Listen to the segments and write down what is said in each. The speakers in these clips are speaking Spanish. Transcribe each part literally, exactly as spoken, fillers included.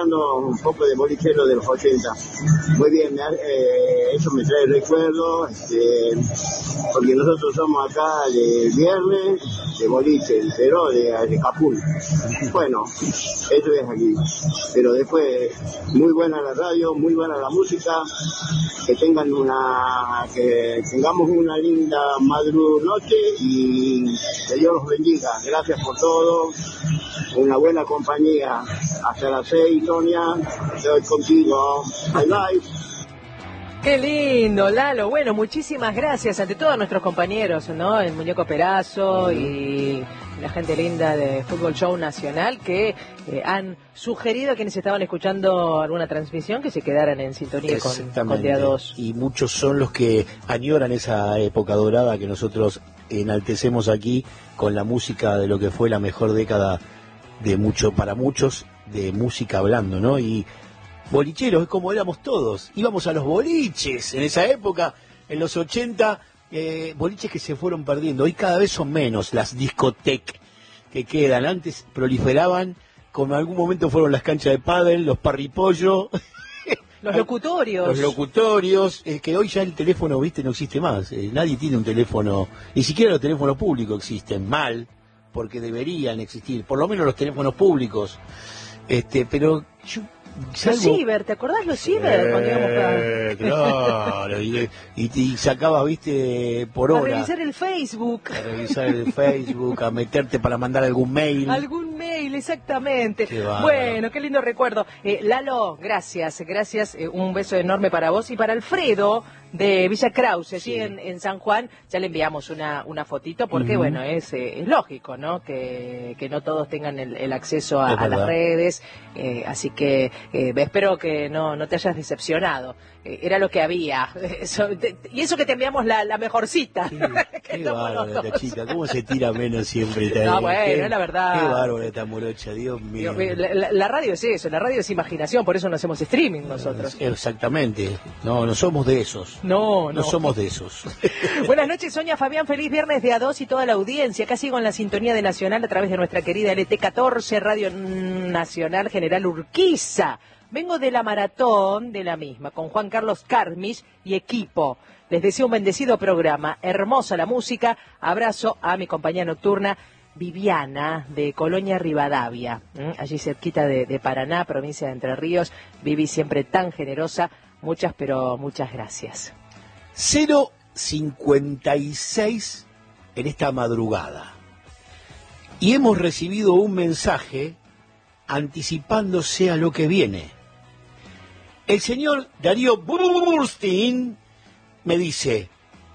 escuchando un poco de bolichero de los ochenta. Muy bien, eh, eso me trae recuerdos, este, porque nosotros somos acá de viernes, de boliche, pero de, de Capul. Bueno, eso es aquí. Pero después, muy buena la radio, muy buena la música, que tengan una, que tengamos una linda madru noche y que Dios los bendiga. Gracias por todo, una buena compañía. Hasta las seis, Sonia, estoy contigo. Bye bye. Qué lindo, Lalo. Bueno, muchísimas gracias ante todo a nuestros compañeros, ¿no? El Muñeco Perazo y la gente linda de Fútbol Show Nacional que eh, han sugerido a quienes estaban escuchando alguna transmisión que se quedaran en sintonía con, con Día dos. Y muchos son los que añoran esa época dorada que nosotros enaltecemos aquí con la música de lo que fue la mejor década de mucho, para muchos, de música hablando, ¿no? Y bolicheros es como éramos todos, íbamos a los boliches en esa época, en los ochenta, eh, boliches que se fueron perdiendo, hoy cada vez son menos las discotecas que quedan, antes proliferaban, como en algún momento fueron las canchas de pádel, los parripollos, los locutorios, los locutorios, eh, que hoy ya el teléfono, viste, no existe más, eh, nadie tiene un teléfono, ni siquiera los teléfonos públicos existen, mal, porque deberían existir, por lo menos los teléfonos públicos, este, pero yo Salvo... Los ciber, ¿te acordás los ciber? Eh, cuando íbamos a... Claro, y, y, y sacabas, viste, por hora. A revisar el Facebook. A revisar el Facebook, a meterte para mandar algún mail. Algún mail, exactamente. Qué bueno, qué lindo recuerdo. Eh, Lalo, gracias, gracias. Eh, un beso enorme para vos y para Alfredo de Villa Krause, sí, en, en San Juan. Ya le enviamos una, una fotito porque, uh-huh. bueno, es, eh, es lógico, ¿no? Que, que no todos tengan el, el acceso a, a las redes. Eh, así que eh, espero que no, no te hayas decepcionado. Eh, era lo que había. Eso, te, y eso que te enviamos la, la mejor cita. Sí, qué bárbaro esta chica. ¿Cómo se tira menos siempre? No, bueno, qué, es la verdad. Qué bárbaro esta morocha, Dios mío. La, la, la radio es eso, la radio es imaginación, por eso no hacemos streaming nosotros. Exactamente. No, no somos de esos. No, no. No somos de esos. Buenas noches, Sonia, Fabián, feliz viernes de A dos y toda la audiencia. Acá sigo en la sintonía de Nacional a través de nuestra querida L T catorce, Radio Nacional General Urquiza. Vengo de la maratón de la misma, con Juan Carlos Carmis y equipo. Les deseo un bendecido programa, hermosa la música. Abrazo a mi compañía nocturna, Viviana, de Colonia Rivadavia, ¿eh? allí cerquita de, de Paraná, provincia de Entre Ríos. Vivi siempre tan generosa. Muchas, pero muchas gracias. cero cincuenta y seis en esta madrugada. Y hemos recibido un mensaje anticipándose a lo que viene. El señor Darío Burstein me dice: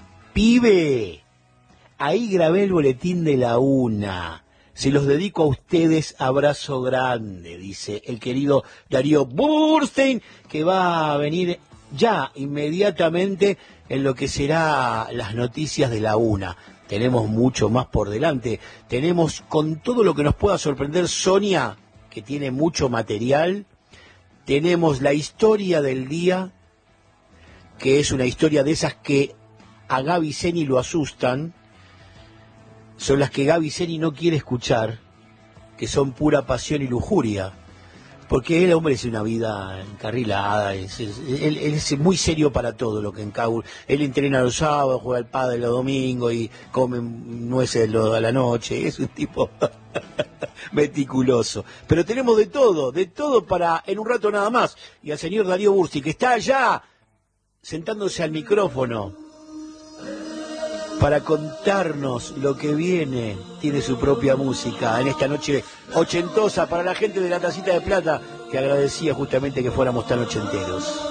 pibe, ahí grabé el boletín de la una. Se los dedico a ustedes, abrazo grande, dice el querido Darío Burstein, que va a venir ya inmediatamente en lo que será las noticias de la una. Tenemos mucho más por delante. Tenemos con todo lo que nos pueda sorprender Sonia, que tiene mucho material. Tenemos la historia del día, que es una historia de esas que a Gaby Zeni lo asustan. Son las que Gaby Zeni no quiere escuchar, que son pura pasión y lujuria. Porque el hombre es una vida encarrilada, es, es, él, él es muy serio para todo lo que encaura. Él entrena los sábados, juega al pádel los domingos y come nueces a la noche. Es un tipo meticuloso. Pero tenemos de todo, de todo para en un rato nada más. Y al señor Darío Burstein, que está allá, sentándose al micrófono, para contarnos lo que viene. Tiene su propia música en esta noche ochentosa para la gente de la Tacita de Plata, que agradecía justamente que fuéramos tan ochenteros.